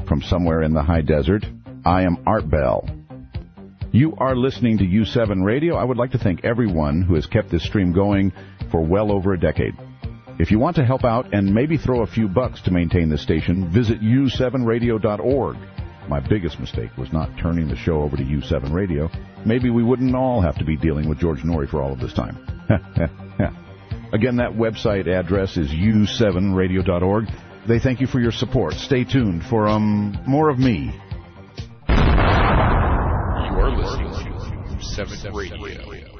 from somewhere in the high desert. I am Art Bell. You are listening to U7 Radio. I would like to thank everyone who has kept this stream going for well over a decade. If you want to help out and maybe throw a few bucks to maintain this station, visit u7radio.org. My biggest mistake was not turning the show over to U7 Radio. Maybe we wouldn't all have to be dealing with George Noory for all of this time. Again, that website address is u7radio.org. They thank you for your support. Stay tuned for more of me. You are listening to U7 Radio.